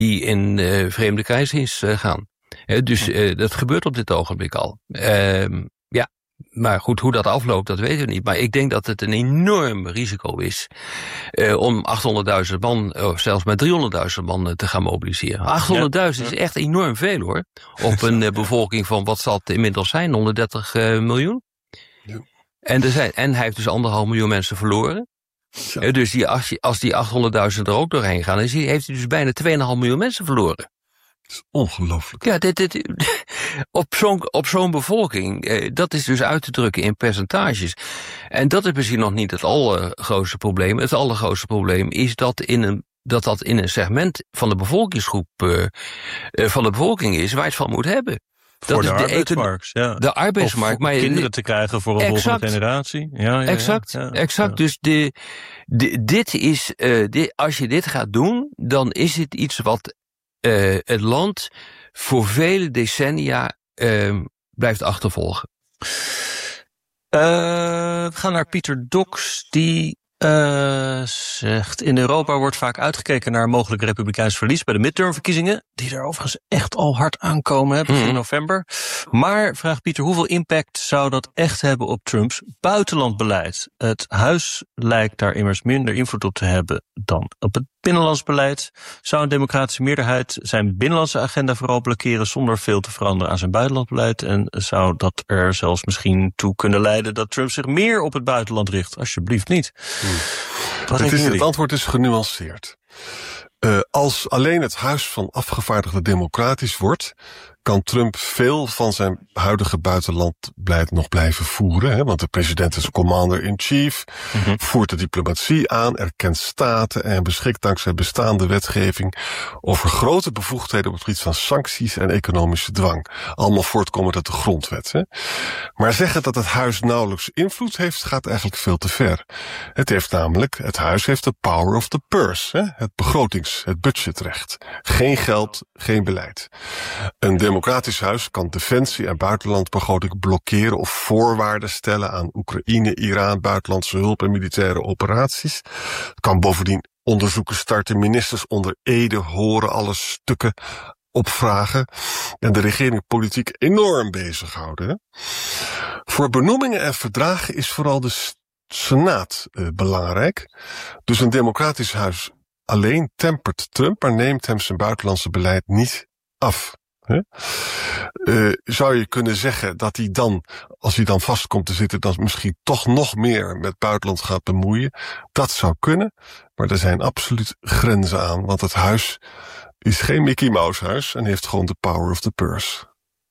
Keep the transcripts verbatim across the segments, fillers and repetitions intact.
die in uh, vreemde krijgsdienst uh, gaan. He, dus uh, dat gebeurt op dit ogenblik al. Uh, ja, maar goed, hoe dat afloopt, dat weten we niet. Maar ik denk dat het een enorm risico is uh, om achthonderdduizend man, of zelfs met driehonderdduizend man uh, te gaan mobiliseren. achthonderdduizend ja, ja. is echt enorm veel, hoor. Op een uh, bevolking van, wat zal het inmiddels zijn, honderddertig uh, miljoen? Ja. En, er zijn, en hij heeft dus anderhalf miljoen mensen verloren. Ja. Uh, dus die, als, als die achthonderdduizend er ook doorheen gaan, is hij, heeft hij dus bijna twee komma vijf miljoen mensen verloren. Dat is ongelooflijk. Ja, dit, dit, op zo'n op zo'n bevolking, eh, dat is dus uit te drukken in percentages. En dat is misschien nog niet het allergrootste probleem. Het allergrootste probleem is dat in een, dat, dat in een segment van de bevolkingsgroep uh, van de bevolking is waar je het van moet hebben. Voor dat de is de arbeidsmarkt, ja. De arbeidsmarkt. Of maar kinderen te krijgen voor een exact, volgende generatie. Ja, ja, exact, ja, ja, exact. Ja. Dus de, de, dit is, uh, dit, als je dit gaat doen, dan is het iets wat Uh, het land voor vele decennia uh, blijft achtervolgen. Uh, we gaan naar Pieter Doks, die uh, zegt: in Europa wordt vaak uitgekeken naar een mogelijk republikeins verlies bij de midtermverkiezingen, die er overigens echt al hard aankomen hè, begin mm. november. Maar, vraagt Pieter, hoeveel impact zou dat echt hebben op Trumps buitenlandbeleid? Het huis lijkt daar immers minder invloed op te hebben dan op het binnenlands beleid. Zou een democratische meerderheid zijn binnenlandse agenda vooral blokkeren zonder veel te veranderen aan zijn buitenlandbeleid? En zou dat er zelfs misschien toe kunnen leiden dat Trump zich meer op het buitenland richt? Alsjeblieft niet. Hmm. Wat het, is, het antwoord is genuanceerd. Uh, als alleen het Huis van Afgevaardigden democratisch wordt, kan Trump veel van zijn huidige buitenlandbeleid nog blijven voeren. Hè? Want de president is commander-in-chief, mm-hmm. voert de diplomatie aan, erkent staten en beschikt dankzij bestaande wetgeving over grote bevoegdheden op het gebied van sancties en economische dwang. Allemaal voortkomend uit de grondwet. Hè? Maar zeggen dat het huis nauwelijks invloed heeft, gaat eigenlijk veel te ver. Het heeft namelijk, het huis heeft de power of the purse, hè? Het begrotings, het budgetrecht. Geen geld, geen beleid. Een democratisch huis kan defensie- en buitenlandbegroting blokkeren of voorwaarden stellen aan Oekraïne, Iran, buitenlandse hulp en militaire operaties. Het kan bovendien onderzoeken starten, ministers onder ede horen, alle stukken opvragen en de regering politiek enorm bezighouden. Hè? Voor benoemingen en verdragen is vooral de Senaat uh, belangrijk. Dus een democratisch huis alleen tempert Trump, maar neemt hem zijn buitenlandse beleid niet af. He? Uh, zou je kunnen zeggen dat hij dan, als hij dan vast komt te zitten, dan misschien toch nog meer met buitenland gaat bemoeien? Dat zou kunnen, maar er zijn absoluut grenzen aan, want het huis is geen Mickey Mouse huis en heeft gewoon de power of the purse.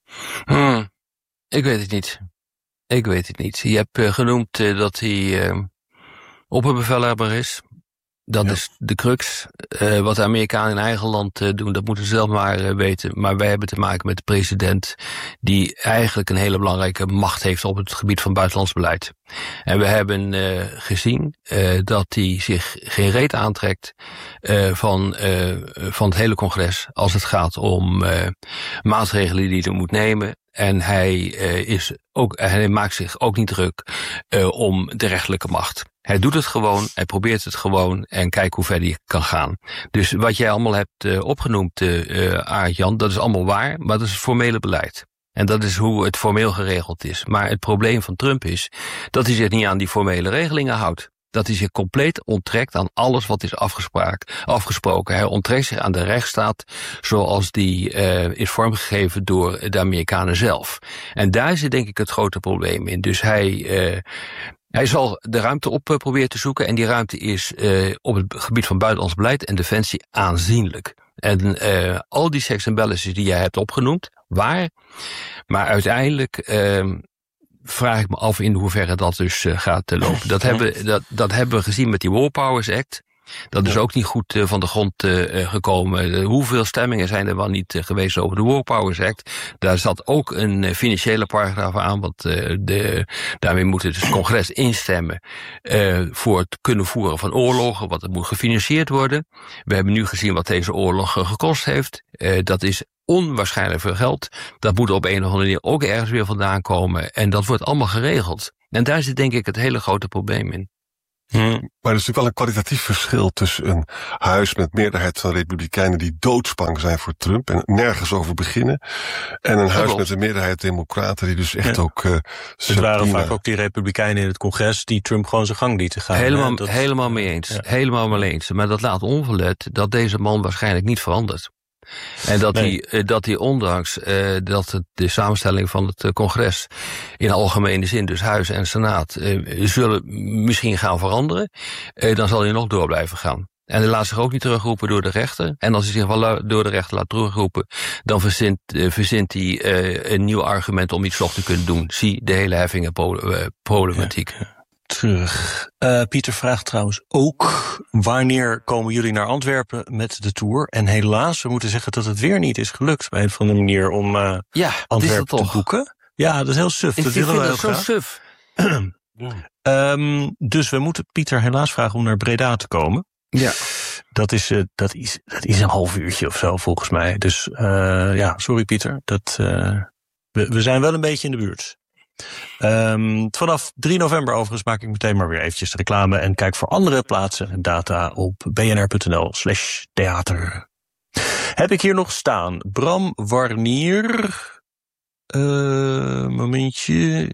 Hmm, ik weet het niet. Ik weet het niet. Je hebt uh, genoemd uh, dat hij uh, opperbevelhebber is. Dat ja. is de crux. Uh, wat de Amerikanen in eigen land uh, doen, dat moeten ze zelf maar uh, weten. Maar wij hebben te maken met de president die eigenlijk een hele belangrijke macht heeft op het gebied van buitenlands beleid. En we hebben uh, gezien uh, dat hij zich geen reet aantrekt uh, van, uh, van het hele congres als het gaat om uh, maatregelen die hij moet nemen. En hij, uh, is ook, hij maakt zich ook niet druk uh, om de rechterlijke macht. Hij doet het gewoon, hij probeert het gewoon en kijk hoe ver hij kan gaan. Dus wat jij allemaal hebt uh, opgenoemd, uh, Aart-Jan, dat is allemaal waar, maar dat is het formele beleid. En dat is hoe het formeel geregeld is. Maar het probleem van Trump is dat hij zich niet aan die formele regelingen houdt. Dat hij zich compleet onttrekt aan alles wat is afgesproken. Hij onttrekt zich aan de rechtsstaat zoals die uh, is vormgegeven door de Amerikanen zelf. En daar zit denk ik het grote probleem in. Dus hij... Uh, Hij zal de ruimte op proberen te zoeken en die ruimte is uh, op het gebied van buitenlands beleid en defensie aanzienlijk. En uh, al die checks en balances die jij hebt opgenoemd, waar. Maar uiteindelijk uh, vraag ik me af in hoeverre dat dus uh, gaat uh, lopen. Dat hebben, dat, dat hebben we gezien met die War Powers Act. Dat is ook niet goed uh, van de grond uh, gekomen. Uh, hoeveel stemmingen zijn er wel niet uh, geweest over de War Powers Act? Daar zat ook een uh, financiële paragraaf aan, want uh, de, daarmee moet het congres instemmen uh, voor het kunnen voeren van oorlogen, want het moet gefinancierd worden. We hebben nu gezien wat deze oorlog uh, gekost heeft. Uh, dat is onwaarschijnlijk veel geld. Dat moet op een of andere manier ook ergens weer vandaan komen. En dat wordt allemaal geregeld. En daar zit denk ik het hele grote probleem in. Hmm. Maar er is natuurlijk wel een kwalitatief verschil tussen een huis met meerderheid van republikeinen die doodsbang zijn voor Trump en nergens over beginnen, en een huis met een meerderheid democraten die dus echt ja. ook... Uh, het waren vaak ook die republikeinen in het congres die Trump gewoon zijn gang lieten gaan. Helemaal, dat, helemaal mee eens. Ja. Helemaal mee eens. Maar dat laat onverlet dat deze man waarschijnlijk niet verandert. En dat, nee. hij, dat hij ondanks uh, dat het, de samenstelling van het uh, congres in algemene zin, dus Huis en Senaat, uh, zullen misschien gaan veranderen, uh, dan zal hij nog door blijven gaan. En hij laat zich ook niet terugroepen door de rechter. En als hij zich wel door de rechter laat terugroepen, dan verzint, uh, verzint hij uh, een nieuw argument om iets nog te kunnen doen. Zie de hele heffingen-problematiek. Ja, ja. Terug. Uh, Pieter vraagt trouwens ook, wanneer komen jullie naar Antwerpen met de tour? En helaas, we moeten zeggen dat het weer niet is gelukt op een of andere manier om uh, ja, Antwerpen te boeken. Ja, dat is heel suf. Ik dat vind willen we dat heel zo suf. um, dus we moeten Pieter helaas vragen om naar Breda te komen. Ja. Dat is, uh, dat is, dat is een half uurtje of zo volgens mij. Dus uh, ja, sorry Pieter. Dat, uh, we, we zijn wel een beetje in de buurt. Um, vanaf drie november overigens maak ik meteen maar weer eventjes de reclame en kijk voor andere plaatsen en data op bnr.nl slash theater. Heb ik hier nog staan Bram Warnier. Uh, momentje.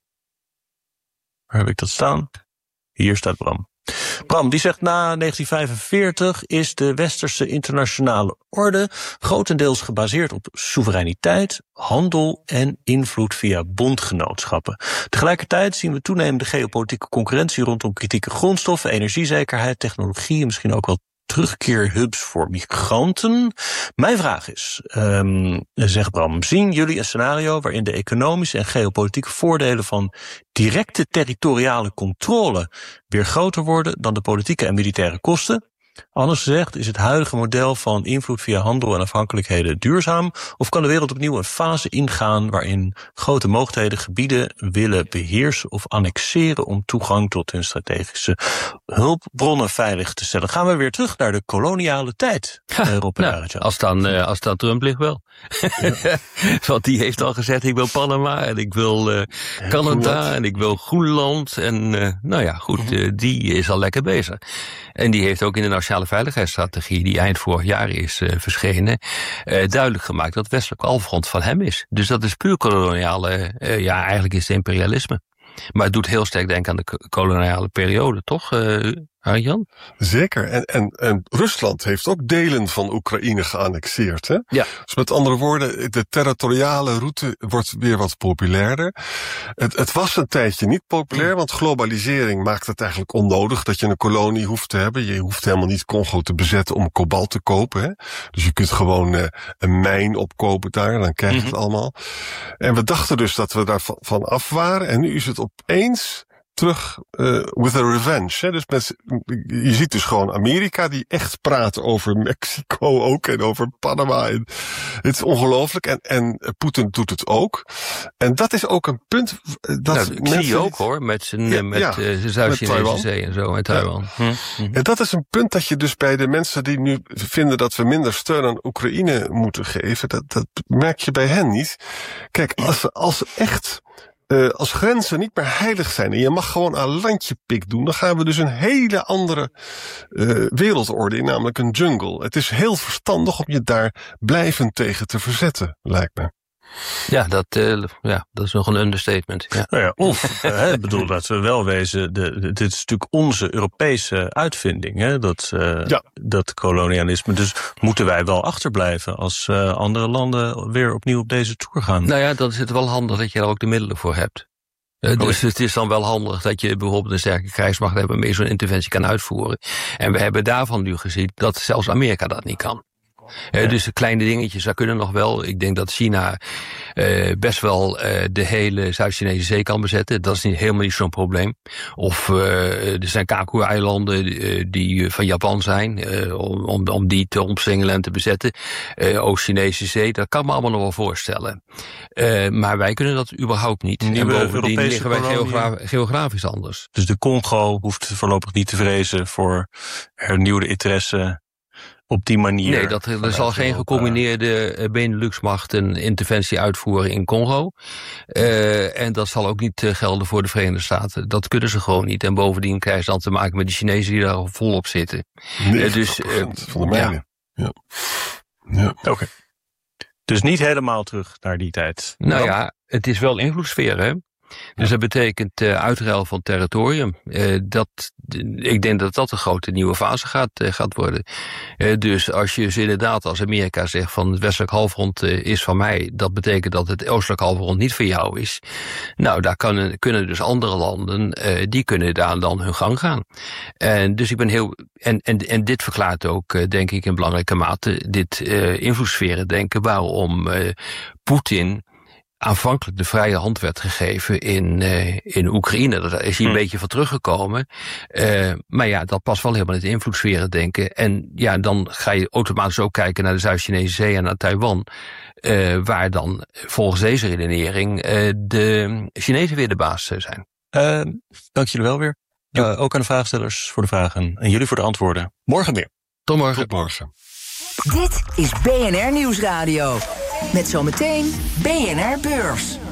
Waar heb ik dat staan? Hier staat Bram. Bram, die zegt na negentien vijfenveertig is de westerse internationale orde grotendeels gebaseerd op soevereiniteit, handel en invloed via bondgenootschappen. Tegelijkertijd zien we toenemende geopolitieke concurrentie rondom kritieke grondstoffen, energiezekerheid, technologie en misschien ook wel terugkeerhubs voor migranten. Mijn vraag is, um, zegt Bram, zien jullie een scenario waarin de economische en geopolitieke voordelen van directe territoriale controle weer groter worden dan de politieke en militaire kosten? Anders gezegd, is het huidige model van invloed via handel en afhankelijkheden duurzaam? Of kan de wereld opnieuw een fase ingaan waarin grote mogendheden gebieden willen beheersen of annexeren om toegang tot hun strategische hulpbronnen veilig te stellen? Gaan we weer terug naar de koloniale tijd, ha, Rob en nou, als, dan, uh, als dan Trump ligt wel. Ja. Want die heeft al gezegd, ik wil Panama en ik wil uh, Canada en ik wil Groenland. En uh, nou ja, goed, uh, die is al lekker bezig. En die heeft ook in de Nationale Veiligheidsstrategie, die eind vorig jaar is uh, verschenen, uh, duidelijk gemaakt dat het westelijk halfrond van hem is. Dus dat is puur koloniale, uh, ja, eigenlijk is het imperialisme. Maar het doet heel sterk denken aan de koloniale periode, toch, uh, Arjan? Zeker. En, en, en Rusland heeft ook delen van Oekraïne geannexeerd. Hè? Ja. Dus met andere woorden, de territoriale route wordt weer wat populairder. Het, het was een tijdje niet populair, want globalisering maakt het eigenlijk onnodig dat je een kolonie hoeft te hebben. Je hoeft helemaal niet Congo te bezetten om kobalt te kopen. Hè? Dus je kunt gewoon uh, een mijn opkopen daar, dan krijg je mm-hmm. het allemaal. En we dachten dus dat we daar van af waren. En nu is het opeens terug uh, with a revenge. Hè? Dus met, je ziet dus gewoon Amerika die echt praat over Mexico ook en over Panama. En het is ongelooflijk. En, en Poetin doet het ook. En dat is ook een punt. Dat nou, ik zie je ook hoor, met zijn ja, met, ja, uh, Zuid-Chinese Zee en zo, en Taiwan. Ja. Hm. En dat is een punt dat je dus bij de mensen die nu vinden dat we minder steun aan Oekraïne moeten geven, dat, dat merk je bij hen niet. Kijk, als we als echt Uh, als grenzen niet meer heilig zijn en je mag gewoon aan landje pik doen, dan gaan we dus een hele andere uh, wereldorde in, namelijk een jungle. Het is heel verstandig om je daar blijvend tegen te verzetten, lijkt me. Ja, dat, uh, ja, dat is nog een understatement. Ja. Nou ja, of, uh, ik bedoel, dat we wel wezen, de, de, dit is natuurlijk onze Europese uitvinding, hè, dat, uh, ja. dat kolonialisme. Dus moeten wij wel achterblijven als uh, andere landen weer opnieuw op deze tour gaan? Nou ja, dan is het wel handig dat je er ook de middelen voor hebt. Uh, dus het is dan wel handig dat je bijvoorbeeld een sterke krijgsmacht hebt waarmee zo'n interventie kan uitvoeren. En we hebben daarvan nu gezien dat zelfs Amerika dat niet kan. Uh, dus de kleine dingetjes, daar kunnen nog wel. Ik denk dat China uh, best wel uh, de hele Zuid-Chinese Zee kan bezetten. Dat is niet, helemaal niet zo'n probleem. Of uh, er zijn Kaku-eilanden uh, die van Japan zijn, uh, om, om die te omsingelen en te bezetten. Uh, Oost-Chinese Zee, dat kan me allemaal nog wel voorstellen. Uh, maar wij kunnen dat überhaupt niet. Nieuwe en bovendien Europese liggen wij geogra- geografisch anders. Dus de Congo hoeft voorlopig niet te vrezen voor hernieuwde interesse op die manier. Nee, dat, er zal geen gecombineerde Benelux-macht een interventie uitvoeren in Congo. Uh, en dat zal ook niet uh, gelden voor de Verenigde Staten. Dat kunnen ze gewoon niet. En bovendien krijgen ze dan te maken met de Chinezen die daar volop zitten. Uh, dus, uh, van de mijnen. Ja. Ja. Ja. Oké. Okay. Dus niet helemaal terug naar die tijd. Nou ja, het is wel invloedssfeer, hè? Dus dat betekent uh, uitruil van territorium. Uh, dat, ik denk dat dat een grote nieuwe fase gaat, uh, gaat worden. Uh, dus als je dus inderdaad als Amerika zegt van het westelijk halfrond uh, is van mij, dat betekent dat het oostelijk halfrond niet van jou is. Nou, daar kan, kunnen dus andere landen, uh, die kunnen daar dan hun gang gaan. En dus ik ben heel, en, en, en dit verklaart ook, uh, denk ik in belangrijke mate, dit uh, invloedssferen denken waarom uh, Poetin aanvankelijk de vrije hand werd gegeven in, uh, in Oekraïne. Daar is hij een hmm. beetje van teruggekomen. Uh, maar ja, dat past wel helemaal in het invloedssferen denken. En ja, dan ga je automatisch ook kijken naar de Zuid-Chinese Zee en naar Taiwan. Uh, waar dan volgens deze redenering uh, de Chinezen weer de baas zijn. Uh, dank jullie wel weer. Uh, ook aan de vraagstellers voor de vragen. En jullie voor de antwoorden. Morgen weer. Tot morgen. Tot morgen. Dit is B N R Nieuwsradio. Met zometeen B N R Beurs.